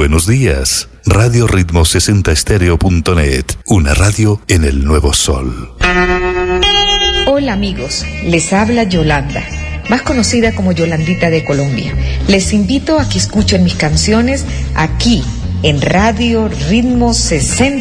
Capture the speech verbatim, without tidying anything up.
Buenos días. Radio Ritmo sesenta Estéreo punto net, una radio en el nuevo sol. Hola amigos, les habla Yolanda, más conocida como Yolandita de Colombia. Les invito a que escuchen mis canciones aquí en Radio Ritmo sesenta